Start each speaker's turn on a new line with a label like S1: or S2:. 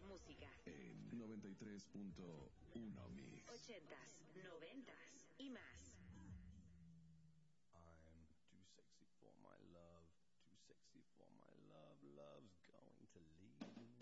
S1: música.
S2: En 93.1 Mix.
S1: 80s, 90s y más.